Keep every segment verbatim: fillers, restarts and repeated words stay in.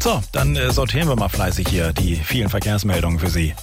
So, dann äh, sortieren wir mal fleißig hier die vielen Verkehrsmeldungen für Sie.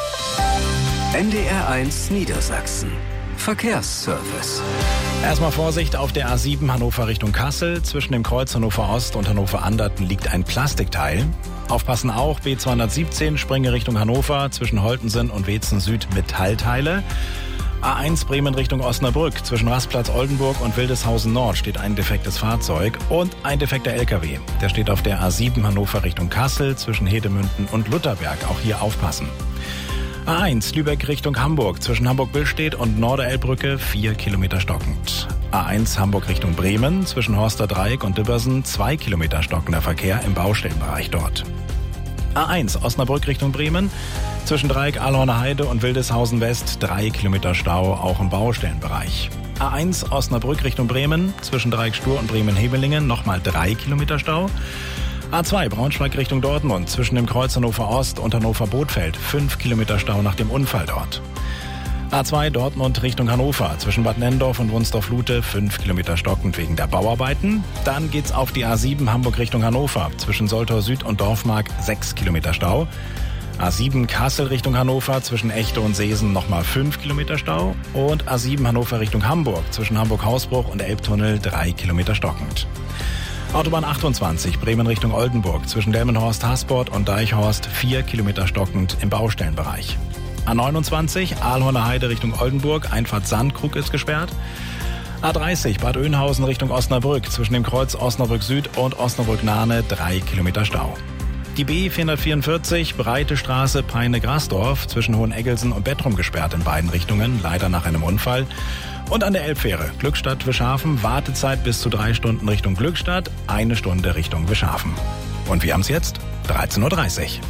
N D R eins Niedersachsen. Verkehrsservice. Erstmal Vorsicht auf der A sieben Hannover Richtung Kassel. Zwischen dem Kreuz Hannover Ost und Hannover Anderten liegt ein Plastikteil. Aufpassen auch, B zweihundertsiebzehn Springe Richtung Hannover. Zwischen Holtensen und Weetzen Süd Metallteile. A eins Bremen Richtung Osnabrück. Zwischen Rastplatz Oldenburg und Wildeshausen Nord steht ein defektes Fahrzeug und ein defekter L K W. Der steht auf der A sieben Hannover Richtung Kassel zwischen Hedemünden und Lutherberg. Auch hier aufpassen. A eins Lübeck Richtung Hamburg. Zwischen Hamburg-Billstedt und Norderelbbrücke vier Kilometer stockend. A eins Hamburg Richtung Bremen. Zwischen Horster Dreieck und Dibbersen zwei Kilometer stockender Verkehr im Baustellenbereich dort. A eins Osnabrück Richtung Bremen. Zwischen Dreieck Ahlhorner Heide und Wildeshausen West drei Kilometer Stau, auch im Baustellenbereich. A eins Osnabrück Richtung Bremen. Zwischen Dreieck Stur und Bremen-Hebelingen nochmal drei Kilometer Stau. A zwei Braunschweig Richtung Dortmund. Zwischen dem Kreuz Hannover Ost und Hannover Bothfeld fünf Kilometer Stau nach dem Unfall dort. A zwei Dortmund Richtung Hannover. Zwischen Bad Nenndorf und Wunsdorf-Lute fünf Kilometer stockend wegen der Bauarbeiten. Dann geht's auf die A sieben Hamburg Richtung Hannover. Zwischen Soltau Süd und Dorfmark sechs Kilometer Stau. A sieben Kassel Richtung Hannover. Zwischen Echte und Seesen nochmal fünf Kilometer Stau. Und A sieben Hannover Richtung Hamburg. Zwischen Hamburg-Hausbruch und Elbtunnel drei Kilometer stockend. Autobahn achtundzwanzig Bremen Richtung Oldenburg. Zwischen Delmenhorst-Hasport und Deichhorst vier Kilometer stockend im Baustellenbereich. A neunundzwanzig Ahlhorner Heide Richtung Oldenburg. Einfahrt Sandkrug ist gesperrt. A dreißig Bad Oeynhausen Richtung Osnabrück. Zwischen dem Kreuz Osnabrück Süd und Osnabrück Nahne drei Kilometer Stau. Die B vierhundertvierundvierzig Breite Straße Peine-Grasdorf. Zwischen Hoheneggelsen und Bettrum gesperrt in beiden Richtungen. Leider nach einem Unfall. Und an der Elbfähre Glückstadt-Wischhafen, Wartezeit bis zu drei Stunden Richtung Glückstadt, eine Stunde Richtung Wischhafen. Und wir haben's jetzt, dreizehn Uhr dreißig.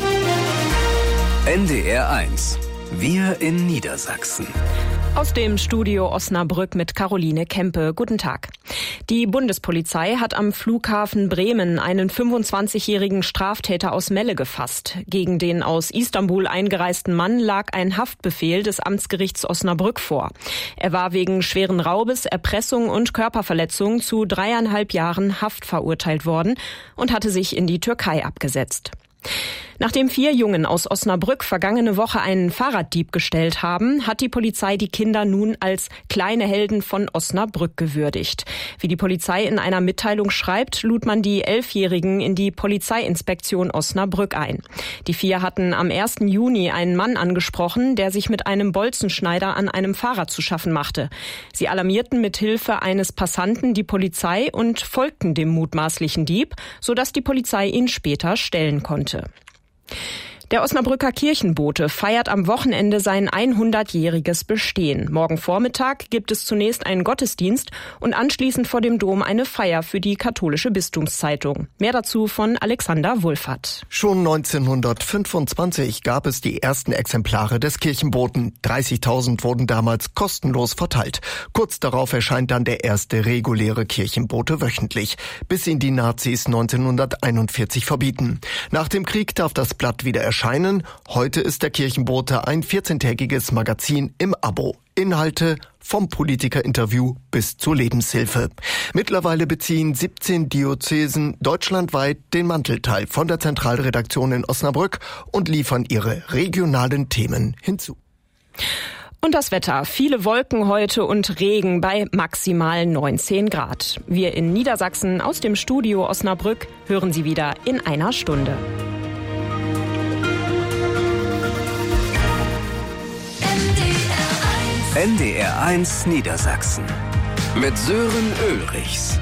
N D R eins. Wir in Niedersachsen. Aus dem Studio Osnabrück mit Caroline Kempe. Guten Tag. Die Bundespolizei hat am Flughafen Bremen einen fünfundzwanzigjährigen Straftäter aus Melle gefasst. Gegen den aus Istanbul eingereisten Mann lag ein Haftbefehl des Amtsgerichts Osnabrück vor. Er war wegen schweren Raubes, Erpressung und Körperverletzung zu dreieinhalb Jahren Haft verurteilt worden und hatte sich in die Türkei abgesetzt. Nachdem vier Jungen aus Osnabrück vergangene Woche einen Fahrraddieb gestellt haben, hat die Polizei die Kinder nun als kleine Helden von Osnabrück gewürdigt. Wie die Polizei in einer Mitteilung schreibt, lud man die Elfjährigen in die Polizeiinspektion Osnabrück ein. Die vier hatten am ersten Juni einen Mann angesprochen, der sich mit einem Bolzenschneider an einem Fahrrad zu schaffen machte. Sie alarmierten mit Hilfe eines Passanten die Polizei und folgten dem mutmaßlichen Dieb, sodass die Polizei ihn später stellen konnte. Der Osnabrücker Kirchenbote feiert am Wochenende sein hundertjähriges Bestehen. Morgen Vormittag gibt es zunächst einen Gottesdienst und anschließend vor dem Dom eine Feier für die katholische Bistumszeitung. Mehr dazu von Alexander Wulffert. Schon neunzehnhundertfünfundzwanzig gab es die ersten Exemplare des Kirchenboten. dreißigtausend wurden damals kostenlos verteilt. Kurz darauf erscheint dann der erste reguläre Kirchenbote wöchentlich, bis ihn die Nazis neunzehnhunderteinundvierzig verbieten. Nach dem Krieg darf das Blatt wieder erscheinen. Heute ist der Kirchenbote ein vierzehntägiges Magazin im Abo. Inhalte vom Politikerinterview bis zur Lebenshilfe. Mittlerweile beziehen siebzehn Diözesen deutschlandweit den Mantelteil von der Zentralredaktion in Osnabrück und liefern ihre regionalen Themen hinzu. Und das Wetter. Viele Wolken heute und Regen bei maximal neunzehn Grad. Wir in Niedersachsen aus dem Studio Osnabrück hören Sie wieder in einer Stunde. N D R eins Niedersachsen mit Sören Ulrichs.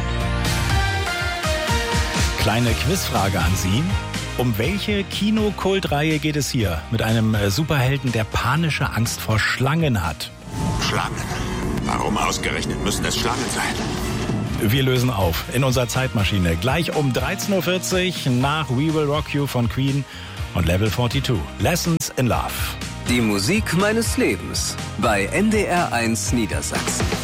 Kleine Quizfrage an Sie. Um welche Kino-Kult-Reihe geht es hier? Mit einem Superhelden, der panische Angst vor Schlangen hat. Schlangen? Warum ausgerechnet müssen es Schlangen sein? Wir lösen auf in unserer Zeitmaschine. Gleich um dreizehn Uhr vierzig nach We Will Rock You von Queen und Level zweiundvierzig. Lessons in Love. Die Musik meines Lebens bei N D R eins Niedersachsen.